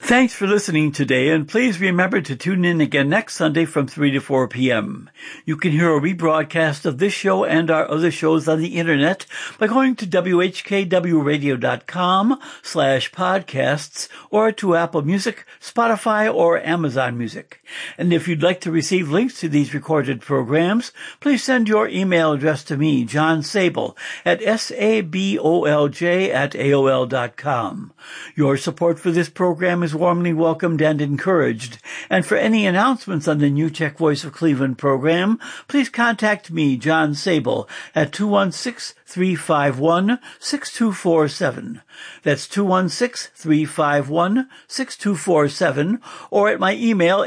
Thanks for listening today, and please remember to tune in again next Sunday from 3 to 4 p.m. You can hear a rebroadcast of this show and our other shows on the internet by going to whkwradio.com/podcasts or to Apple Music, Spotify, or Amazon Music. And if you'd like to receive links to these recorded programs, please send your email address to me, John Sabol, at sabolj@aol.com. Your support for this program is warmly welcomed and encouraged. And for any announcements on the New Tech Voice of Cleveland program, please contact me, John Sabol, at 216-351-6247. That's 216-351-6247, or at my email,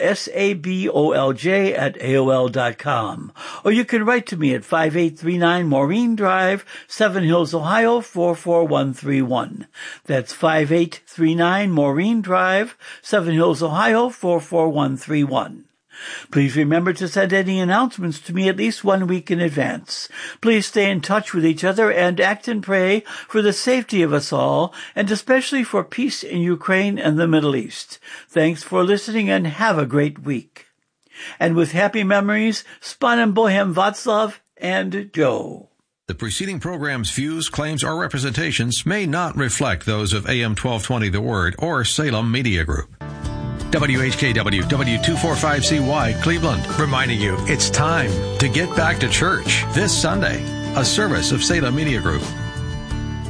sabolj@aol.com. Or you can write to me at 5839 Maureen Drive, Seven Hills, Ohio, 44131. That's 5839 Maureen Drive, Seven Hills, Ohio, 44131. Please remember to send any announcements to me at least 1 week in advance. Please stay in touch with each other and act and pray for the safety of us all, and especially for peace in Ukraine and the Middle East. Thanks for listening, and have a great week. And with happy memories, S Panem Bohem Václav and Joe. The preceding program's views, claims, or representations may not reflect those of AM 1220 The Word or Salem Media Group. WHKW W245CY Cleveland, reminding you it's time to get back to church this Sunday. A service of Salem Media Group.